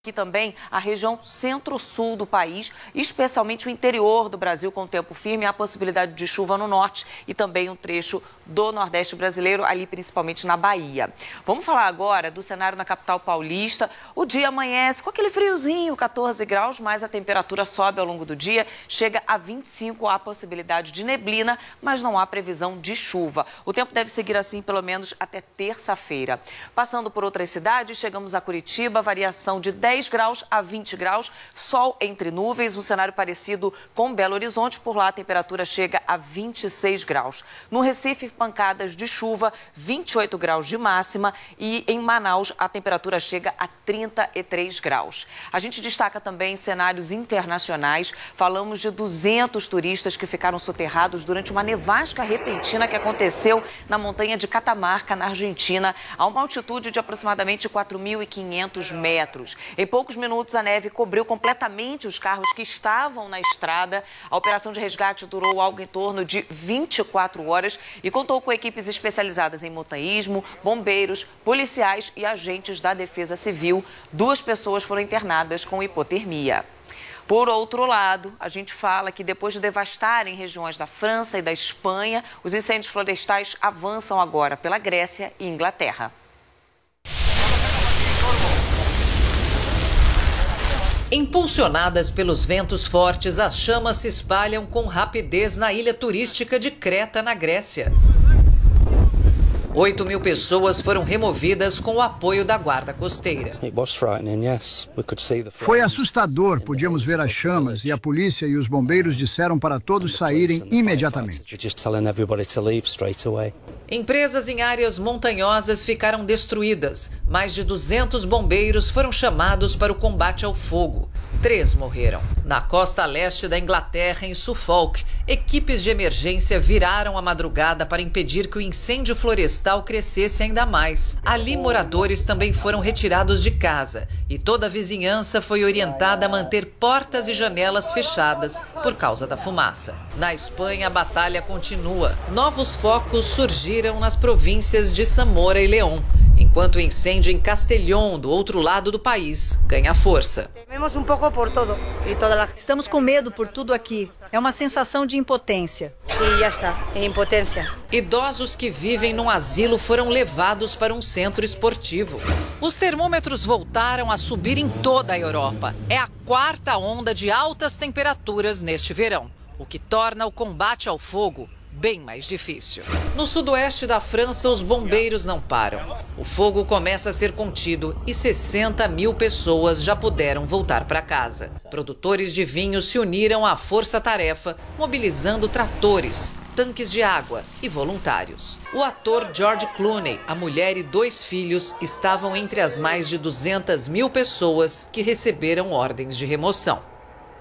Aqui também a região centro-sul do país, especialmente o interior do Brasil com tempo firme, a possibilidade de chuva no norte e também um trecho do nordeste brasileiro, ali principalmente na Bahia. Vamos falar agora do cenário na capital paulista. O dia amanhece com aquele friozinho, 14 graus, mas a temperatura sobe ao longo do dia, chega a 25, há possibilidade de neblina, mas não há previsão de chuva. O tempo deve seguir assim pelo menos até terça-feira. Passando por outras cidades, chegamos a Curitiba, variação de 10 graus a 20 graus, sol entre nuvens, um cenário parecido com Belo Horizonte. Por lá a temperatura chega a 26 graus. No Recife, pancadas de chuva, 28 graus de máxima, e em Manaus a temperatura chega a 33 graus. A gente destaca também cenários internacionais. Falamos de 200 turistas que ficaram soterrados durante uma nevasca repentina que aconteceu na montanha de Catamarca, na Argentina, a uma altitude de aproximadamente 4.500 metros. Em poucos minutos, a neve cobriu completamente os carros que estavam na estrada. A operação de resgate durou algo em torno de 24 horas e contou com equipes especializadas em montanhismo, bombeiros, policiais e agentes da Defesa Civil. 2 pessoas foram internadas com hipotermia. Por outro lado, a gente fala que depois de devastarem regiões da França e da Espanha, os incêndios florestais avançam agora pela Grécia e Inglaterra. Impulsionadas pelos ventos fortes, as chamas se espalham com rapidez na ilha turística de Creta, na Grécia. 8.000 pessoas foram removidas com o apoio da guarda costeira. Foi assustador, podíamos ver as chamas e a polícia e os bombeiros disseram para todos saírem imediatamente. Empresas em áreas montanhosas ficaram destruídas. Mais de 200 bombeiros foram chamados para o combate ao fogo. 3 morreram. Na costa leste da Inglaterra, em Suffolk, equipes de emergência viraram a madrugada para impedir que o incêndio florestal crescesse ainda mais. Ali, moradores também foram retirados de casa e toda a vizinhança foi orientada a manter portas e janelas fechadas por causa da fumaça. Na Espanha, a batalha continua. Novos focos surgiram nas províncias de Zamora e León, enquanto o incêndio em Castellón, do outro lado do país, ganha força. Estamos com medo por tudo aqui. É uma sensação de impotência. E já está, impotência. Idosos que vivem num asilo foram levados para um centro esportivo. Os termômetros voltaram a subir em toda a Europa. É a 4ª onda de altas temperaturas neste verão, o que torna o combate ao fogo bem mais difícil. No sudoeste da França, os bombeiros não param. O fogo começa a ser contido e 60.000 pessoas já puderam voltar para casa. Produtores de vinho se uniram à força-tarefa, mobilizando tratores, tanques de água e voluntários. O ator George Clooney, a mulher e 2 filhos estavam entre as mais de 200.000 pessoas que receberam ordens de remoção.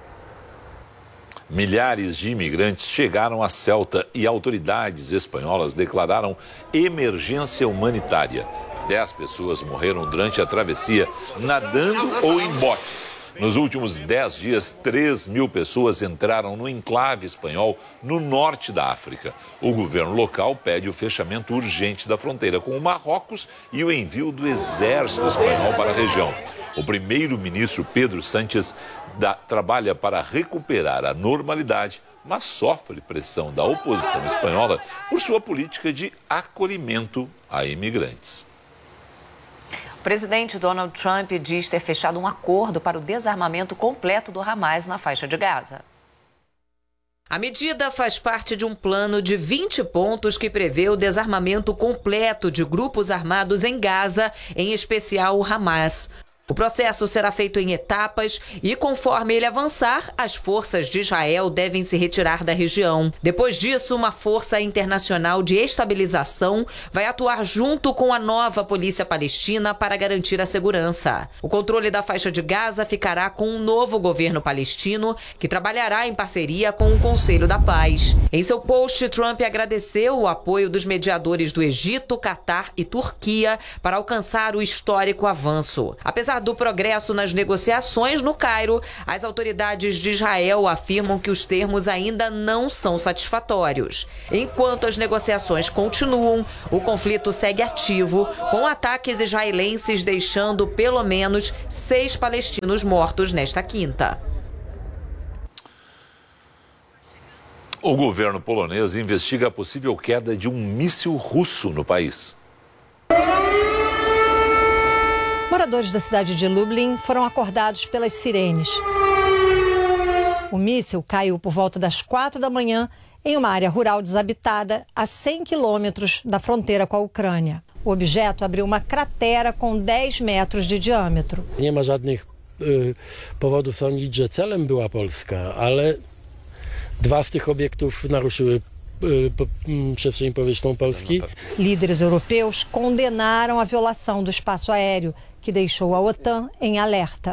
Milhares de imigrantes chegaram a Ceuta e autoridades espanholas declararam emergência humanitária. 10 pessoas morreram durante a travessia, nadando ou em botes. Nos últimos 10 dias, 3.000 pessoas entraram no enclave espanhol no norte da África. O governo local pede o fechamento urgente da fronteira com o Marrocos e o envio do exército espanhol para a região. O primeiro-ministro Pedro Sánchez trabalha para recuperar a normalidade, mas sofre pressão da oposição espanhola por sua política de acolhimento a imigrantes. O presidente Donald Trump diz ter fechado um acordo para o desarmamento completo do Hamas na faixa de Gaza. A medida faz parte de um plano de 20 pontos que prevê o desarmamento completo de grupos armados em Gaza, em especial o Hamas. O processo será feito em etapas e, conforme ele avançar, as forças de Israel devem se retirar da região. Depois disso, uma força internacional de estabilização vai atuar junto com a nova polícia palestina para garantir a segurança. O controle da faixa de Gaza ficará com um novo governo palestino, que trabalhará em parceria com o Conselho da Paz. Em seu post, Trump agradeceu o apoio dos mediadores do Egito, Catar e Turquia para alcançar o histórico avanço. Apesar Apesar do progresso nas negociações no Cairo, as autoridades de Israel afirmam que os termos ainda não são satisfatórios. Enquanto as negociações continuam, o conflito segue ativo, com ataques israelenses deixando pelo menos 6 palestinos mortos nesta quinta. O governo polonês investiga a possível queda de um míssil russo no país. Moradores da cidade de Lublin foram acordados pelas sirenes. O míssil caiu por volta das 4 da manhã em uma área rural desabitada a 100 quilômetros da fronteira com a Ucrânia. O objeto abriu uma cratera com 10 metros de diâmetro. Nie ma żadnych powodów sądzić, że celem była Polska, ale 2 z tych obiektów naruszyły przestrzeń powietrzną Polski. Líderes europeus condenaram a violação do espaço aéreo, que deixou a OTAN em alerta.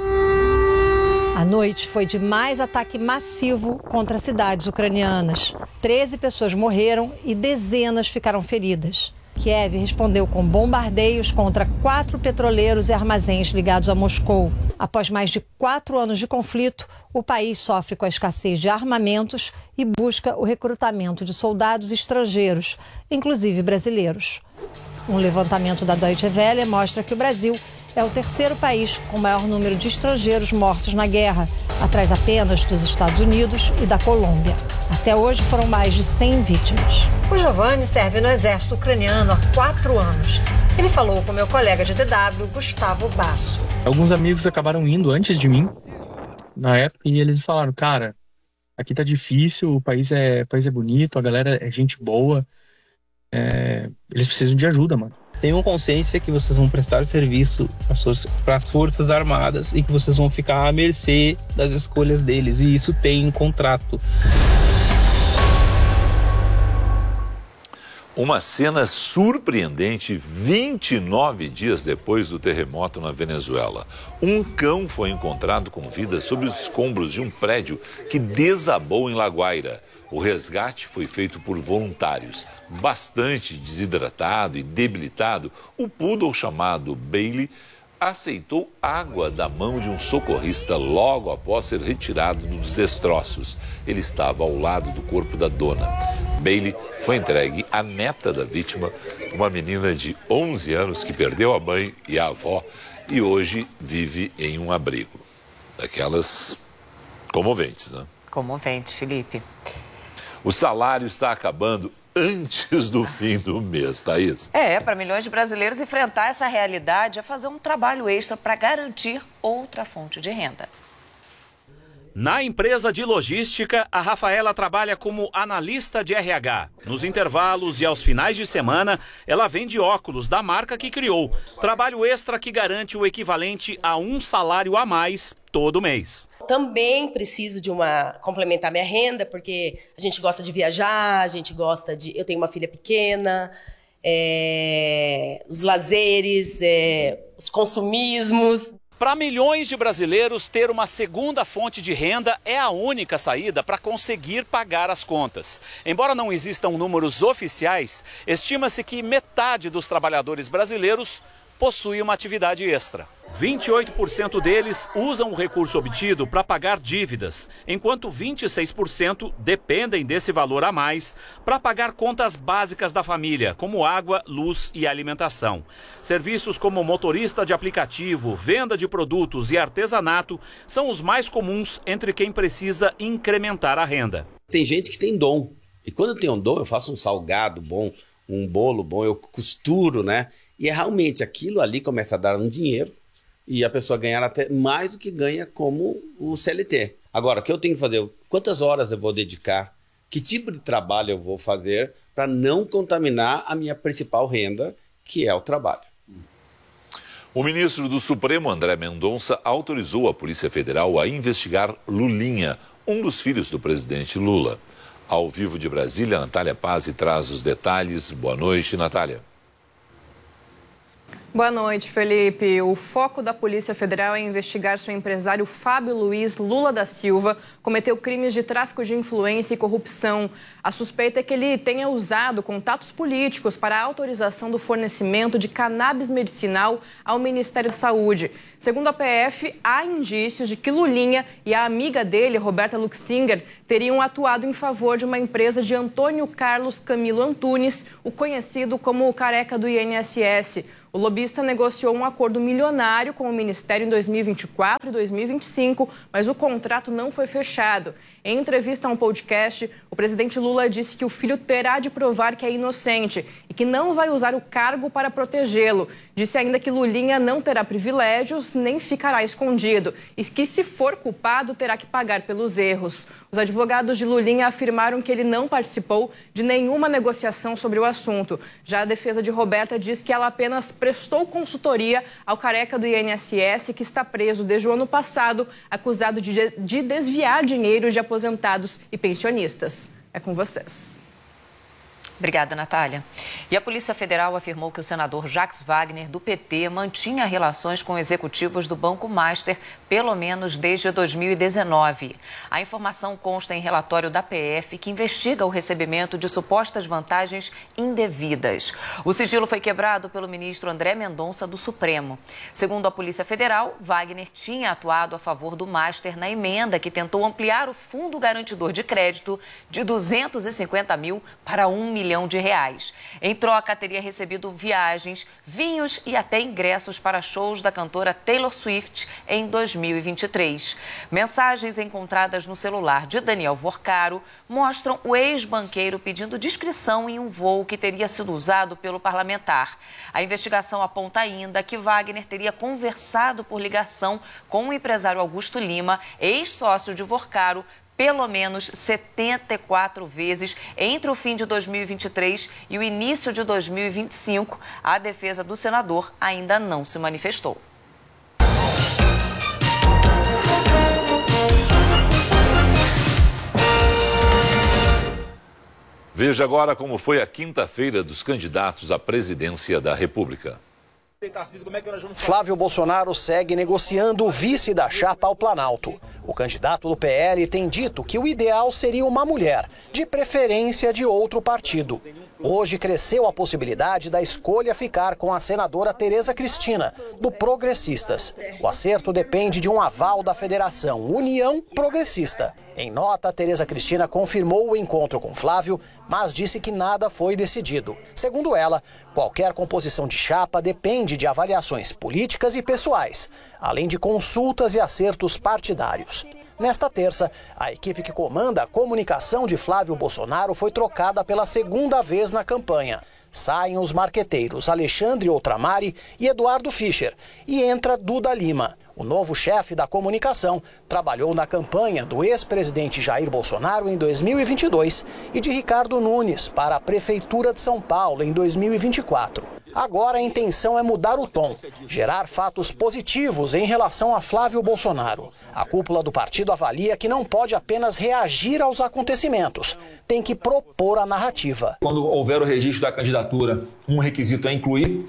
A noite foi de mais ataque massivo contra cidades ucranianas. 13 pessoas morreram e dezenas ficaram feridas. Kiev respondeu com bombardeios contra 4 petroleiros e armazéns ligados a Moscou. Após mais de 4 anos de conflito, o país sofre com a escassez de armamentos e busca o recrutamento de soldados estrangeiros, inclusive brasileiros. Um levantamento da Deutsche Welle mostra que o Brasil é o 3º país com o maior número de estrangeiros mortos na guerra, atrás apenas dos Estados Unidos e da Colômbia. Até hoje foram mais de 100 vítimas. O Giovanni serve no exército ucraniano há 4 anos. Ele falou com meu colega de DW, Gustavo Basso. Alguns amigos acabaram indo antes de mim, na época, e eles falaram, cara, aqui tá difícil, o país é bonito, a galera é gente boa, eles precisam de ajuda, mano. Tenham consciência que vocês vão prestar serviço para as Forças Armadas e que vocês vão ficar à mercê das escolhas deles, e isso tem em contrato. Uma cena surpreendente 29 dias depois do terremoto na Venezuela. Um cão foi encontrado com vida sob os escombros de um prédio que desabou em La Guaira. O resgate foi feito por voluntários. Bastante desidratado e debilitado, o poodle chamado Bailey aceitou água da mão de um socorrista logo após ser retirado dos destroços. Ele estava ao lado do corpo da dona. Bailey foi entregue à neta da vítima, uma menina de 11 anos que perdeu a mãe e a avó e hoje vive em um abrigo. Daquelas comoventes, né? Comovente, Felipe. O salário está acabando antes do fim do mês, Thaís. Para milhões de brasileiros enfrentar essa realidade é fazer um trabalho extra para garantir outra fonte de renda. Na empresa de logística, a Rafaela trabalha como analista de RH. Nos intervalos e aos finais de semana, ela vende óculos da marca que criou. Trabalho extra que garante o equivalente a um salário a mais todo mês. Também preciso de complementar minha renda, porque a gente gosta de viajar, a gente gosta de... Eu tenho uma filha pequena, os lazeres, os consumismos. Para milhões de brasileiros, ter uma segunda fonte de renda é a única saída para conseguir pagar as contas. Embora não existam números oficiais, estima-se que metade dos trabalhadores brasileiros possui uma atividade extra. 28% deles usam o recurso obtido para pagar dívidas, enquanto 26% dependem desse valor a mais para pagar contas básicas da família, como água, luz e alimentação. Serviços como motorista de aplicativo, venda de produtos e artesanato são os mais comuns entre quem precisa incrementar a renda. Tem gente que tem dom, e quando eu tenho um dom, eu faço um salgado bom, um bolo bom, eu costuro, né? E realmente aquilo ali começa a dar um dinheiro e a pessoa ganhar até mais do que ganha como o CLT. Agora, o que eu tenho que fazer? Quantas horas eu vou dedicar? Que tipo de trabalho eu vou fazer para não contaminar a minha principal renda, que é o trabalho? O ministro do Supremo, André Mendonça, autorizou a Polícia Federal a investigar Lulinha, um dos filhos do presidente Lula. Ao vivo de Brasília, Natália Pazzi traz os detalhes. Boa noite, Natália. Boa noite, Felipe. O foco da Polícia Federal é investigar se o empresário Fábio Luiz Lula da Silva cometeu crimes de tráfico de influência e corrupção. A suspeita é que ele tenha usado contatos políticos para a autorização do fornecimento de cannabis medicinal ao Ministério da Saúde. Segundo a PF, há indícios de que Lulinha e a amiga dele, Roberta Luxinger, teriam atuado em favor de uma empresa de Antônio Carlos Camilo Antunes, o conhecido como o careca do INSS. O lobista negociou um acordo milionário com o Ministério em 2024 e 2025, mas o contrato não foi fechado. Em entrevista a um podcast, o presidente Lula disse que o filho terá de provar que é inocente e que não vai usar o cargo para protegê-lo. Disse ainda que Lulinha não terá privilégios nem ficará escondido e que, se for culpado, terá que pagar pelos erros. Os advogados de Lulinha afirmaram que ele não participou de nenhuma negociação sobre o assunto. Já a defesa de Roberta diz que ela apenas prestou consultoria ao careca do INSS, que está preso desde o ano passado, acusado de desviar dinheiro de aposentados e pensionistas. É com vocês. Obrigada, Natália. E a Polícia Federal afirmou que o senador Jacques Wagner, do PT, mantinha relações com executivos do Banco Master pelo menos desde 2019. A informação consta em relatório da PF, que investiga o recebimento de supostas vantagens indevidas. O sigilo foi quebrado pelo ministro André Mendonça, do Supremo. Segundo a Polícia Federal, Wagner tinha atuado a favor do Master na emenda que tentou ampliar o fundo garantidor de crédito de 250 mil para 1 milhão de reais. Em troca, teria recebido viagens, vinhos e até ingressos para shows da cantora Taylor Swift em 2023. Mensagens encontradas no celular de Daniel Vorcaro mostram o ex-banqueiro pedindo discrição em um voo que teria sido usado pelo parlamentar. A investigação aponta ainda que Wagner teria conversado por ligação com o empresário Augusto Lima, ex-sócio de Vorcaro, pelo menos 74 vezes entre o fim de 2023 e o início de 2025. A defesa do senador ainda não se manifestou. Veja agora como foi a quinta-feira dos candidatos à presidência da República. Flávio Bolsonaro segue negociando o vice da chapa ao Planalto. O candidato do PL tem dito que o ideal seria uma mulher, de preferência de outro partido. Hoje cresceu a possibilidade da escolha ficar com a senadora Tereza Cristina, do Progressistas. O acerto depende de um aval da Federação União Progressista. Em nota, Tereza Cristina confirmou o encontro com Flávio, mas disse que nada foi decidido. Segundo ela, qualquer composição de chapa depende de avaliações políticas e pessoais, além de consultas e acertos partidários. Nesta terça, a equipe que comanda a comunicação de Flávio Bolsonaro foi trocada pela segunda vez na campanha. Saem os marqueteiros Alexandre Outramari e Eduardo Fischer e entra Duda Lima. O novo chefe da comunicação trabalhou na campanha do ex-presidente Jair Bolsonaro em 2022 e de Ricardo Nunes para a Prefeitura de São Paulo em 2024. Agora a intenção é mudar o tom, gerar fatos positivos em relação a Flávio Bolsonaro. A cúpula do partido avalia que não pode apenas reagir aos acontecimentos, tem que propor a narrativa. Quando houver o registro da candidatura, um requisito é incluir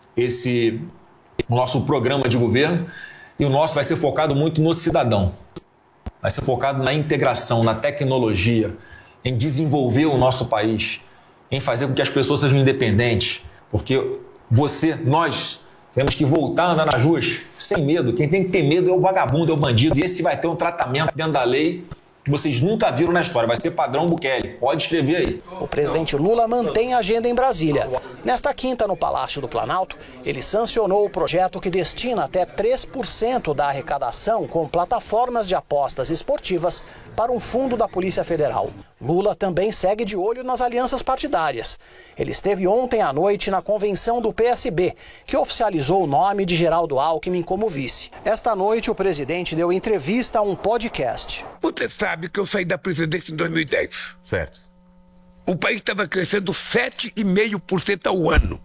o nosso programa de governo, e o nosso vai ser focado muito no cidadão. Vai ser focado na integração, na tecnologia, em desenvolver o nosso país, em fazer com que as pessoas sejam independentes. Porque nós temos que voltar a andar nas ruas sem medo. Quem tem que ter medo é o vagabundo, é o bandido. E esse vai ter um tratamento dentro da lei que vocês nunca viram na história. Vai ser padrão Bukele. Pode escrever aí. O presidente Lula mantém a agenda em Brasília. Nesta quinta, no Palácio do Planalto, ele sancionou o projeto que destina até 3% da arrecadação com plataformas de apostas esportivas para um fundo da Polícia Federal. Lula também segue de olho nas alianças partidárias. Ele esteve ontem à noite na convenção do PSB, que oficializou o nome de Geraldo Alckmin como vice. Esta noite, o presidente deu entrevista a um podcast. Você sabe que eu saí da presidência em 2010. Certo. O país estava crescendo 7,5% ao ano.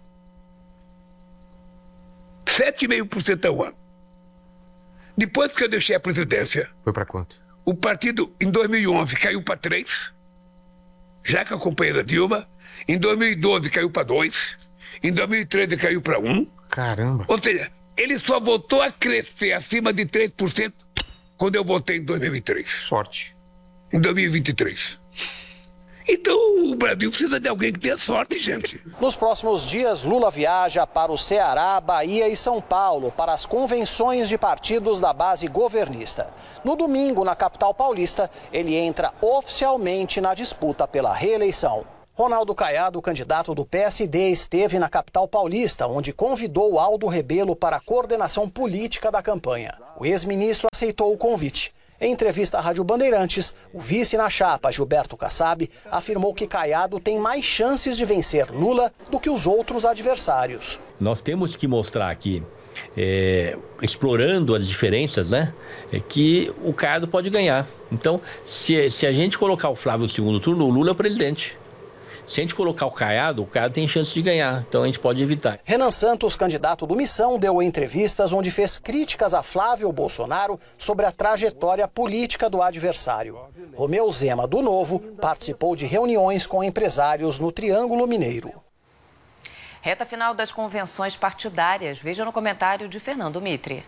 7,5% ao ano. Depois que eu deixei a presidência... Foi para quanto? O partido, em 2011, caiu para 3%, já com a companheira Dilma. Em 2012, caiu para 2%. Em 2013, caiu para 1%. Caramba. Ou seja, ele só voltou a crescer acima de 3% quando eu votei em 2003. Sorte. Em 2023. Então, o Brasil precisa de alguém que tenha sorte, gente. Nos próximos dias, Lula viaja para o Ceará, Bahia e São Paulo para as convenções de partidos da base governista. No domingo, na capital paulista, ele entra oficialmente na disputa pela reeleição. Ronaldo Caiado, candidato do PSD, esteve na capital paulista, onde convidou Aldo Rebelo para a coordenação política da campanha. O ex-ministro aceitou o convite. Em entrevista à Rádio Bandeirantes, o vice na chapa, Gilberto Kassab, afirmou que Caiado tem mais chances de vencer Lula do que os outros adversários. Nós temos que mostrar aqui, explorando as diferenças, né, que o Caiado pode ganhar. Então, se a gente colocar o Flávio no segundo turno, o Lula é o presidente. Se a gente colocar o Caiado tem chance de ganhar, então a gente pode evitar. Renan Santos, candidato do Missão, deu entrevistas onde fez críticas a Flávio Bolsonaro sobre a trajetória política do adversário. Romeu Zema, do Novo, participou de reuniões com empresários no Triângulo Mineiro. Reta final das convenções partidárias. Veja no comentário de Fernando Mitre.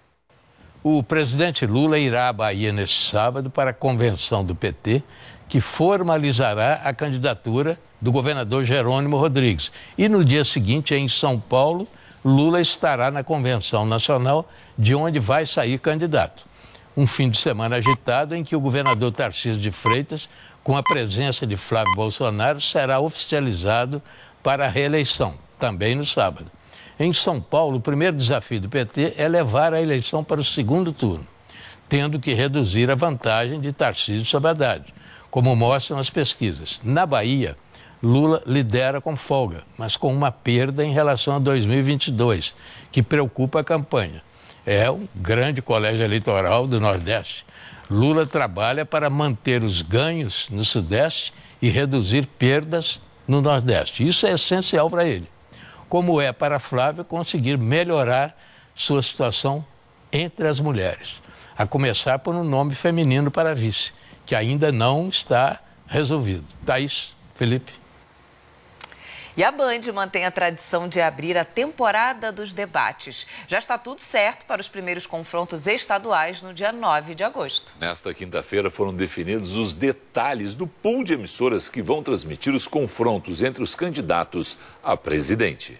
O presidente Lula irá à Bahia neste sábado para a convenção do PT, que formalizará a candidatura do governador Jerônimo Rodrigues. E no dia seguinte, em São Paulo, Lula estará na Convenção Nacional, de onde vai sair candidato. Um fim de semana agitado em que o governador Tarcísio de Freitas, com a presença de Flávio Bolsonaro, será oficializado para a reeleição, também no sábado. Em São Paulo, o primeiro desafio do PT é levar a eleição para o segundo turno, tendo que reduzir a vantagem de Tarcísio sobre Haddad, como mostram as pesquisas. Na Bahia, Lula lidera com folga, mas com uma perda em relação a 2022, que preocupa a campanha. É um grande colégio eleitoral do Nordeste. Lula trabalha para manter os ganhos no Sudeste e reduzir perdas no Nordeste. Isso é essencial para ele. Como é para Flávio conseguir melhorar sua situação entre as mulheres. A começar por um nome feminino para vice, que ainda não está resolvido. Thaís, Felipe. E a Band mantém a tradição de abrir a temporada dos debates. Já está tudo certo para os primeiros confrontos estaduais no dia 9 de agosto. Nesta quinta-feira foram definidos os detalhes do pool de emissoras que vão transmitir os confrontos entre os candidatos a presidente.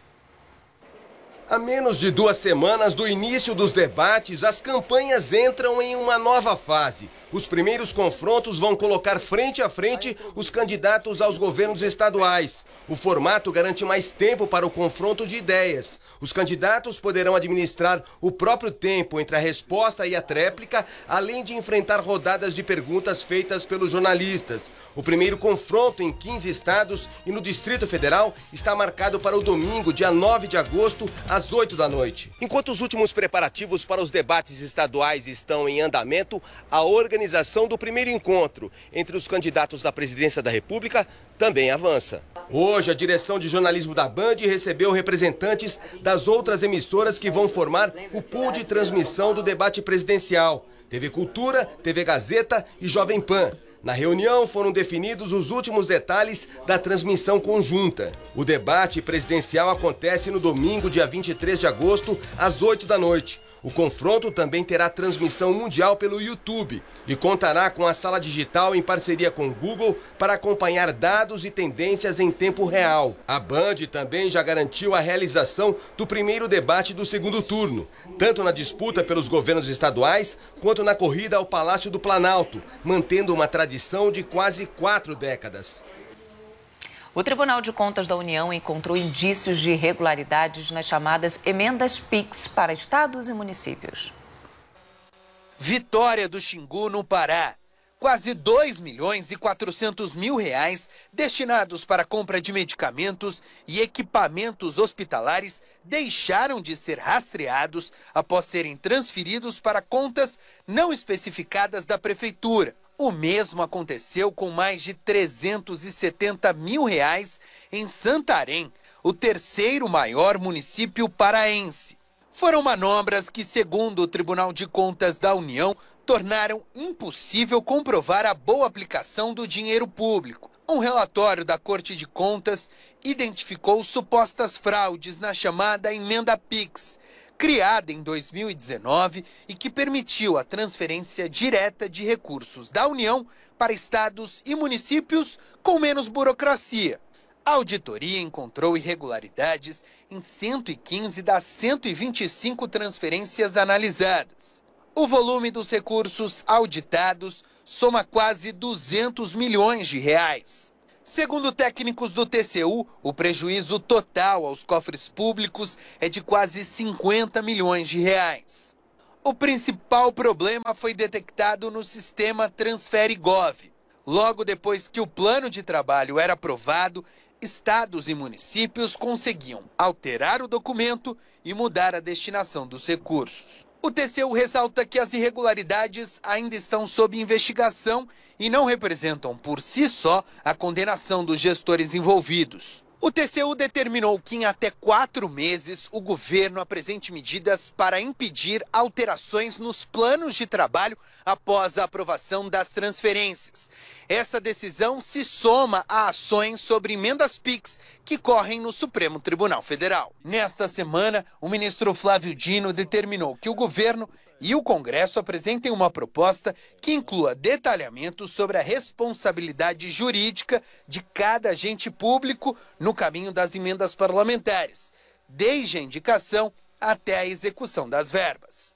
A menos de 2 semanas do início dos debates, as campanhas entram em uma nova fase. Os primeiros confrontos vão colocar frente a frente os candidatos aos governos estaduais. O formato garante mais tempo para o confronto de ideias. Os candidatos poderão administrar o próprio tempo entre a resposta e a tréplica, além de enfrentar rodadas de perguntas feitas pelos jornalistas. O primeiro confronto em 15 estados e no Distrito Federal está marcado para o domingo, dia 9 de agosto, às 8 da noite. Enquanto os últimos preparativos para os debates estaduais estão em andamento, a organização do primeiro encontro entre os candidatos à presidência da República também avança. Hoje, a direção de jornalismo da Band recebeu representantes das outras emissoras que vão formar o pool de transmissão do debate presidencial: TV Cultura, TV Gazeta e Jovem Pan. Na reunião foram definidos os últimos detalhes da transmissão conjunta. O debate presidencial acontece no domingo, dia 23 de agosto, às 8 da noite. O confronto também terá transmissão mundial pelo YouTube e contará com a sala digital em parceria com o Google para acompanhar dados e tendências em tempo real. A Band também já garantiu a realização do primeiro debate do segundo turno, tanto na disputa pelos governos estaduais quanto na corrida ao Palácio do Planalto, mantendo uma tradição de quase 4 décadas. O Tribunal de Contas da União encontrou indícios de irregularidades nas chamadas emendas PIX para estados e municípios. Vitória do Xingu, no Pará. Quase 2.400.000 reais destinados para a compra de medicamentos e equipamentos hospitalares deixaram de ser rastreados após serem transferidos para contas não especificadas da Prefeitura. O mesmo aconteceu com mais de 370 mil reais em Santarém, o terceiro maior município paraense. Foram manobras que, segundo o Tribunal de Contas da União, tornaram impossível comprovar a boa aplicação do dinheiro público. Um relatório da Corte de Contas identificou supostas fraudes na chamada Emenda Pix, criada em 2019 e que permitiu a transferência direta de recursos da União para estados e municípios com menos burocracia. A auditoria encontrou irregularidades em 115 das 125 transferências analisadas. O volume dos recursos auditados soma quase 200 milhões de reais. Segundo técnicos do TCU, o prejuízo total aos cofres públicos é de quase 50 milhões de reais. O principal problema foi detectado no sistema Transfere-Gov. Logo depois que o plano de trabalho era aprovado, estados e municípios conseguiam alterar o documento e mudar a destinação dos recursos. O TCU ressalta que as irregularidades ainda estão sob investigação e não representam por si só a condenação dos gestores envolvidos. O TCU determinou que em até 4 meses o governo apresente medidas para impedir alterações nos planos de trabalho após a aprovação das transferências. Essa decisão se soma a ações sobre emendas PIX que correm no Supremo Tribunal Federal. Nesta semana, o ministro Flávio Dino determinou que o governo e o Congresso apresentem uma proposta que inclua detalhamentos sobre a responsabilidade jurídica de cada agente público no caminho das emendas parlamentares, desde a indicação até a execução das verbas.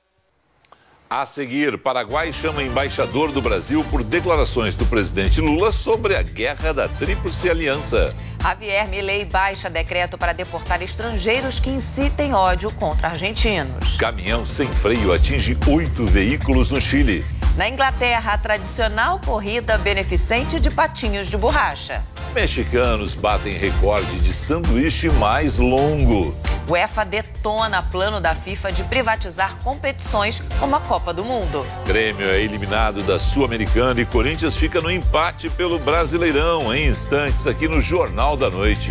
A seguir, Paraguai chama embaixador do Brasil por declarações do presidente Lula sobre a guerra da Tríplice Aliança. Javier Milei baixa decreto para deportar estrangeiros que incitem ódio contra argentinos. Caminhão sem freio atinge 8 veículos no Chile. Na Inglaterra, a tradicional corrida beneficente de patinhos de borracha. Mexicanos batem recorde de sanduíche mais longo. UEFA detona plano da FIFA de privatizar competições como a Copa do Mundo. Grêmio é eliminado da Sul-Americana e Corinthians fica no empate pelo Brasileirão. Em instantes, aqui no Jornal da Noite.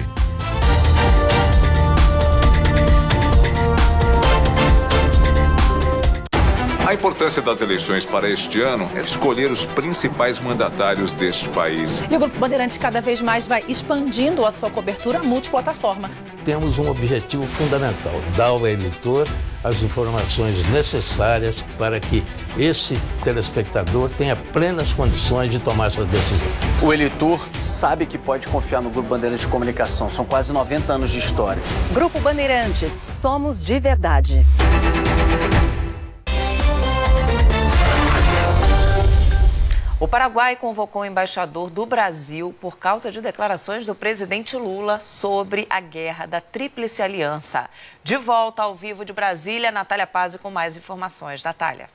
A importância das eleições para este ano é escolher os principais mandatários deste país. E o Grupo Bandeirantes cada vez mais vai expandindo a sua cobertura multiplataforma. Temos um objetivo fundamental, dar ao eleitor as informações necessárias para que esse telespectador tenha plenas condições de tomar sua decisão. O eleitor sabe que pode confiar no Grupo Bandeirantes de Comunicação. São quase 90 anos de história. Grupo Bandeirantes, somos de verdade. O Paraguai convocou o embaixador do Brasil por causa de declarações do presidente Lula sobre a guerra da Tríplice Aliança. De volta ao vivo de Brasília, Natália Pazzi com mais informações. Natália.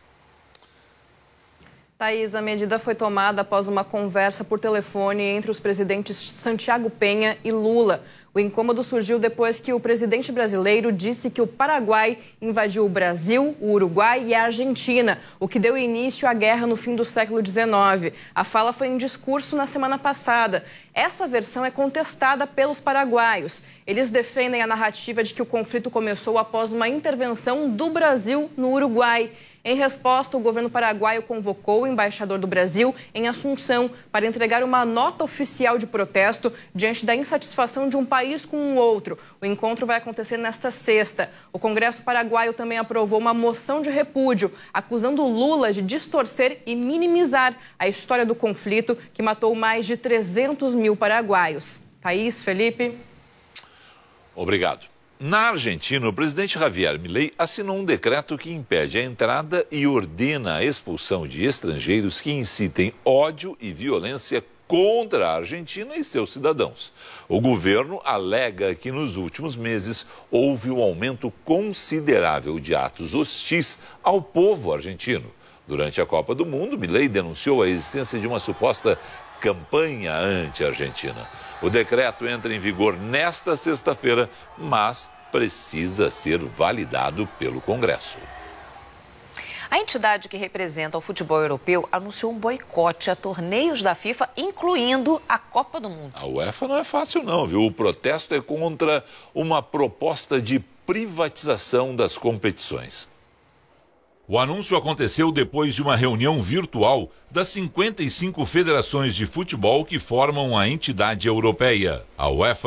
Thaís, a medida foi tomada após uma conversa por telefone entre os presidentes Santiago Penha e Lula. O incômodo surgiu depois que o presidente brasileiro disse que o Paraguai invadiu o Brasil, o Uruguai e a Argentina, o que deu início à guerra no fim do século XIX. A fala foi em discurso na semana passada. Essa versão é contestada pelos paraguaios. Eles defendem a narrativa de que o conflito começou após uma intervenção do Brasil no Uruguai. Em resposta, o governo paraguaio convocou o embaixador do Brasil em Assunção para entregar uma nota oficial de protesto diante da insatisfação de um país com o outro. O encontro vai acontecer nesta sexta. O Congresso paraguaio também aprovou uma moção de repúdio, acusando Lula de distorcer e minimizar a história do conflito que matou mais de 300 mil paraguaios. Thaís, Felipe. Obrigado. Na Argentina, o presidente Javier Milei assinou um decreto que impede a entrada e ordena a expulsão de estrangeiros que incitem ódio e violência contra a Argentina e seus cidadãos. O governo alega que nos últimos meses houve um aumento considerável de atos hostis ao povo argentino. Durante a Copa do Mundo, Milei denunciou a existência de uma suposta campanha anti-Argentina. O decreto entra em vigor nesta sexta-feira, mas precisa ser validado pelo Congresso. A entidade que representa o futebol europeu anunciou um boicote a torneios da FIFA, incluindo a Copa do Mundo. A UEFA não é fácil não, viu? O protesto é contra uma proposta de privatização das competições. O anúncio aconteceu depois de uma reunião virtual das 55 federações de futebol que formam a entidade europeia. A UEFA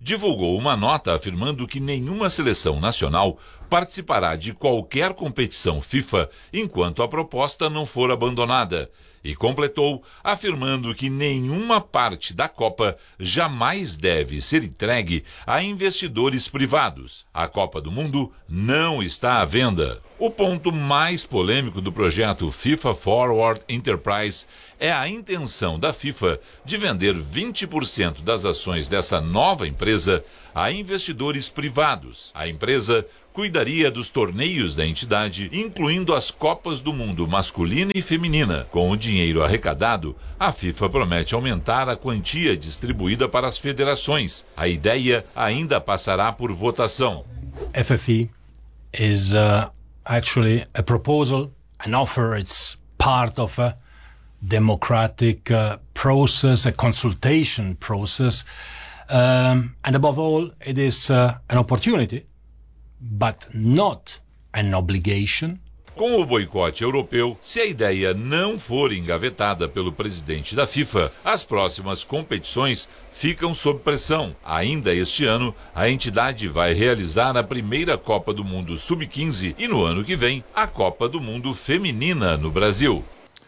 divulgou uma nota afirmando que nenhuma seleção nacional participará de qualquer competição FIFA enquanto a proposta não for abandonada. E completou afirmando que nenhuma parte da Copa jamais deve ser entregue a investidores privados. A Copa do Mundo não está à venda. O ponto mais polêmico do projeto FIFA Forward Enterprise é a intenção da FIFA de vender 20% das ações dessa nova empresa a investidores privados. A empresa cuidaria dos torneios da entidade, incluindo as Copas do Mundo masculina e feminina. Com o dinheiro arrecadado, a FIFA promete aumentar a quantia distribuída para as federações. A ideia ainda passará por votação. FFE is actually a proposal, an offer. It's part of a democratic process, a consultation process, and above all, it is an opportunity, but not an obligation. Com o boicote europeu, se a ideia não for engavetada pelo presidente da FIFA, as próximas competições ficam sob pressão. Ainda este ano, a entidade vai realizar a primeira Copa do Mundo Sub-15 e no ano que vem, a Copa do Mundo Feminina no Brasil.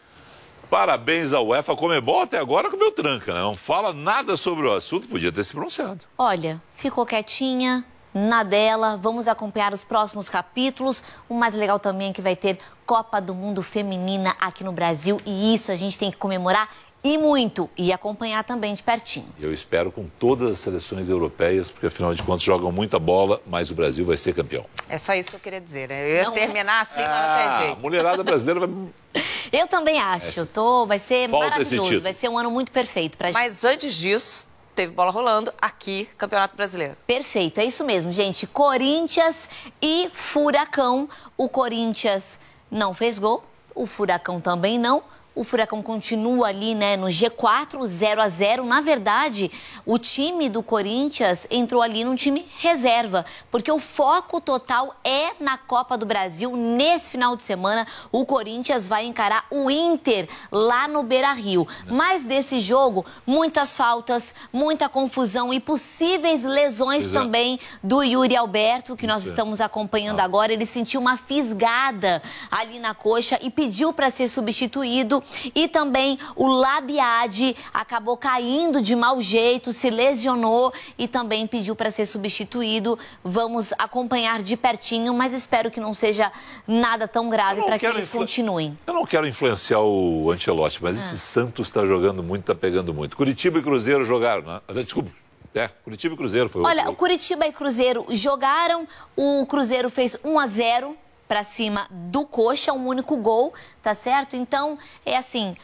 Parabéns à UEFA. Comebol até agora comeu tranca, né? Não fala nada sobre o assunto, podia ter se pronunciado. Olha, ficou quietinha, na dela, vamos acompanhar os próximos capítulos. O mais legal também é que vai ter Copa do Mundo Feminina aqui no Brasil e isso a gente tem que comemorar e muito, e acompanhar também de pertinho. Eu espero com todas as seleções europeias, porque afinal de contas jogam muita bola, mas o Brasil vai ser campeão. É só isso que eu queria dizer, né? Eu ia terminar assim, mas não tem jeito. A mulherada brasileira vai... Eu também acho, vai ser maravilhoso, vai ser um ano muito perfeito pra gente. Mas antes disso, teve bola rolando aqui, Campeonato Brasileiro. Perfeito, é isso mesmo, gente. Corinthians e Furacão. O Corinthians não fez gol, o Furacão também não. O Furacão continua ali, né, no G4, 0-0. Na verdade, o time do Corinthians entrou ali num time reserva, porque o foco total é na Copa do Brasil. Nesse final de semana, o Corinthians vai encarar o Inter lá no Beira-Rio. Mas desse jogo, muitas faltas, muita confusão e possíveis lesões também do Yuri Alberto, que nós estamos acompanhando agora. Ele sentiu uma fisgada ali na coxa e pediu para ser substituído. E também o Labiade acabou caindo de mau jeito, se lesionou e também pediu para ser substituído. Vamos acompanhar de pertinho, mas espero que não seja nada tão grave para que eles continuem. Eu não quero influenciar o Ancelotti, mas esse Santos está jogando muito, está pegando muito. Curitiba e Cruzeiro jogaram, né? Desculpa. Curitiba e Cruzeiro foi o Olha, o Curitiba e Cruzeiro jogaram, o Cruzeiro fez 1-0 para cima do Coxa, um único gol, tá certo? Então, é assim,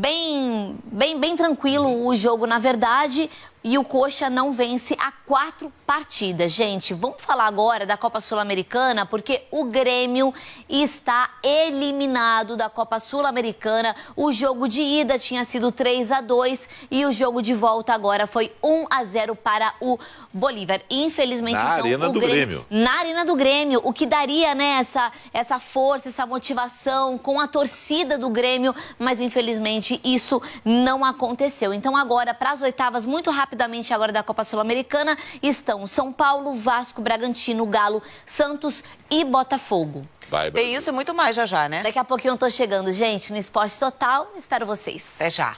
bem tranquilo o jogo, na verdade, e o Coxa não vence há 4 partidas. Gente, vamos falar agora da Copa Sul-Americana, porque o Grêmio está eliminado da Copa Sul-Americana. O jogo de ida tinha sido 3-2 e o jogo de volta agora foi 1-0 para o Bolívar. Infelizmente, na Arena do Grêmio. Na Arena do Grêmio, o que daria, né, essa força, essa motivação com a torcida do Grêmio, mas infelizmente isso não aconteceu. Então agora, para as oitavas, muito rápido, agora da Copa Sul-Americana, estão São Paulo, Vasco, Bragantino, Galo, Santos e Botafogo. Tem isso e muito mais já, né? Daqui a pouquinho eu tô chegando, gente, no Esporte Total. Espero vocês. Até já.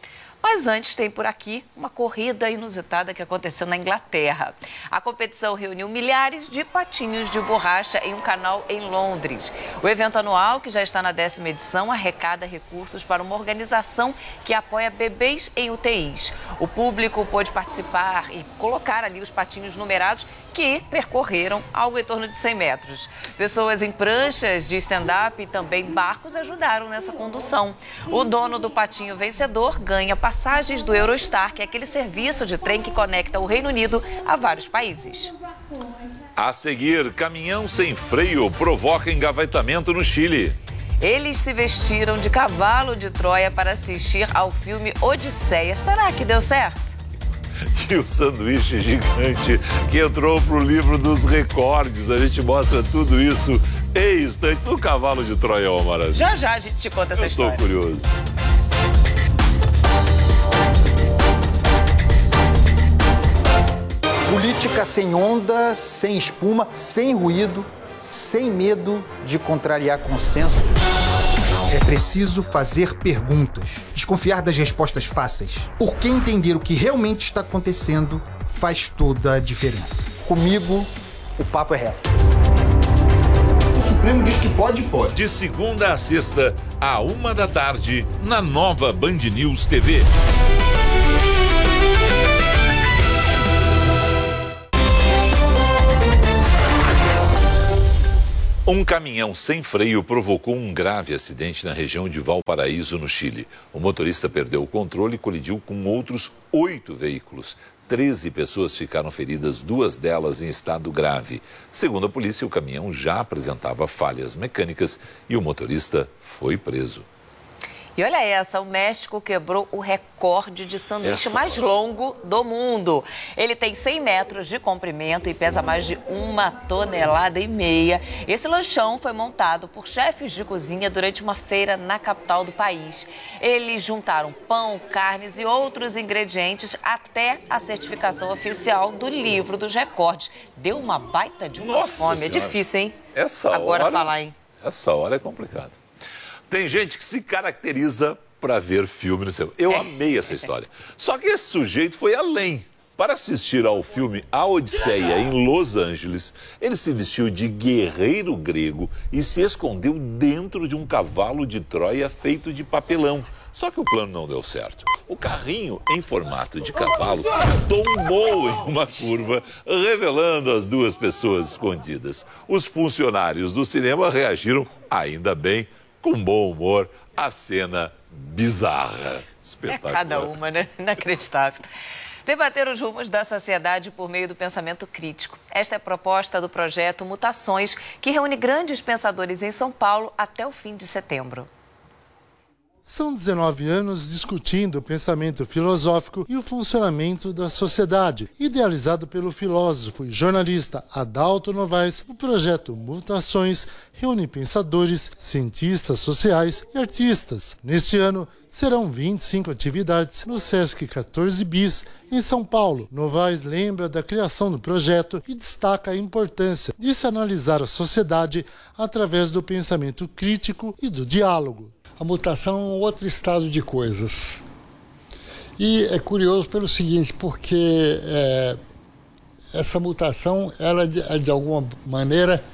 Mas antes tem por aqui uma corrida inusitada que aconteceu na Inglaterra. A competição reuniu milhares de patinhos de borracha em um canal em Londres. O evento anual, que já está na 10ª edição, arrecada recursos para uma organização que apoia bebês em UTIs. O público pôde participar e colocar ali os patinhos numerados que percorreram algo em torno de 100 metros. Pessoas em pranchas de stand-up e também barcos ajudaram nessa condução. O dono do patinho vencedor ganha passagens do Eurostar, que é aquele serviço de trem que conecta o Reino Unido a vários países. A seguir, caminhão sem freio provoca engavetamento no Chile. Eles se vestiram de cavalo de Troia para assistir ao filme Odisseia. Será que deu certo? E o sanduíche gigante que entrou pro livro dos recordes. A gente mostra tudo isso em instantes. O cavalo de Troia é uma maravilha. Já a gente te conta essa história. Eu tô curioso. Política sem onda, sem espuma, sem ruído, sem medo de contrariar consenso. É preciso fazer perguntas, desconfiar das respostas fáceis, porque entender o que realmente está acontecendo faz toda a diferença. Comigo, o papo é reto. O Supremo diz que pode. De segunda a sexta, à 13h, na nova Band News TV. Um caminhão sem freio provocou um grave acidente na região de Valparaíso, no Chile. O motorista perdeu o controle e colidiu com outros 8 veículos. 13 pessoas ficaram feridas, 2 delas em estado grave. Segundo a polícia, o caminhão já apresentava falhas mecânicas e o motorista foi preso. E olha essa, o México quebrou o recorde de sanduíche mais longo do mundo. Ele tem 100 metros de comprimento e pesa mais de 1,5 toneladas. Esse lanchão foi montado por chefes de cozinha durante uma feira na capital do país. Eles juntaram pão, carnes e outros ingredientes até a certificação oficial do livro dos recordes. Deu uma baita de uma fome. Senhora. É difícil, hein? Agora falar, hein? Essa hora é complicado. Tem gente que se caracteriza para ver filme no cinema. Eu amei essa história. Só que esse sujeito foi além. Para assistir ao filme A Odisseia em Los Angeles, ele se vestiu de guerreiro grego e se escondeu dentro de um cavalo de Troia feito de papelão. Só que o plano não deu certo. O carrinho, em formato de cavalo, tombou em uma curva, revelando as 2 pessoas escondidas. Os funcionários do cinema reagiram, ainda bem, com bom humor, à cena bizarra. Espetacular. Cada uma, né? Inacreditável. Debater os rumos da sociedade por meio do pensamento crítico. Esta é a proposta do projeto Mutações, que reúne grandes pensadores em São Paulo até o fim de setembro. São 19 anos discutindo o pensamento filosófico e o funcionamento da sociedade. Idealizado pelo filósofo e jornalista Adalto Novaes, o projeto Mutações reúne pensadores, cientistas sociais e artistas. Neste ano, serão 25 atividades no Sesc 14 Bis, em São Paulo. Novaes lembra da criação do projeto e destaca a importância de se analisar a sociedade através do pensamento crítico e do diálogo. A mutação é um outro estado de coisas. E é curioso pelo seguinte, porque essa mutação, ela de alguma maneira,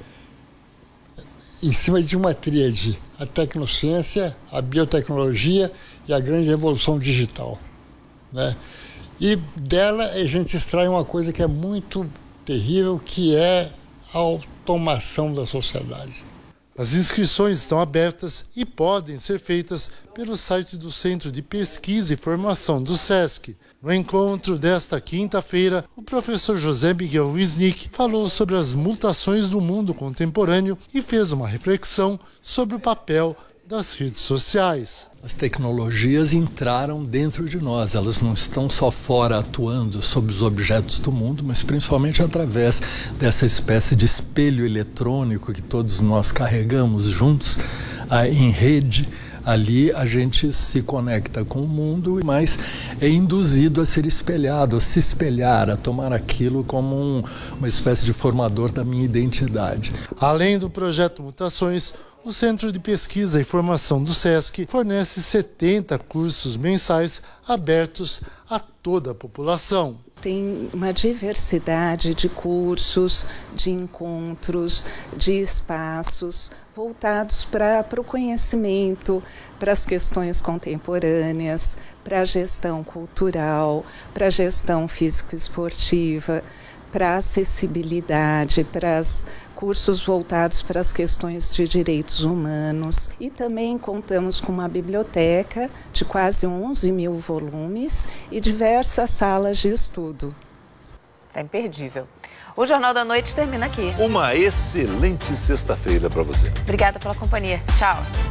em cima de uma tríade, a tecnociência, a biotecnologia e a grande revolução digital, né? E dela a gente extrai uma coisa que é muito terrível, que é a automação da sociedade. As inscrições estão abertas e podem ser feitas pelo site do Centro de Pesquisa e Formação do SESC. No encontro desta quinta-feira, o professor José Miguel Wisnik falou sobre as mutações do mundo contemporâneo e fez uma reflexão sobre o papel das redes sociais. As tecnologias entraram dentro de nós, elas não estão só fora atuando sobre os objetos do mundo, mas principalmente através dessa espécie de espelho eletrônico que todos nós carregamos juntos em rede. Ali a gente se conecta com o mundo, mas é induzido a ser espelhado, a se espelhar, a tomar aquilo como uma espécie de formador da minha identidade. Além do projeto Mutações, o Centro de Pesquisa e Formação do SESC fornece 70 cursos mensais abertos a toda a população. Tem uma diversidade de cursos, de encontros, de espaços voltados para o conhecimento, para as questões contemporâneas, para a gestão cultural, para a gestão físico-esportiva, para a acessibilidade, para os cursos voltados para as questões de direitos humanos. E também contamos com uma biblioteca de quase 11 mil volumes e diversas salas de estudo. Tá imperdível. O Jornal da Noite termina aqui. Uma excelente sexta-feira para você. Obrigada pela companhia. Tchau.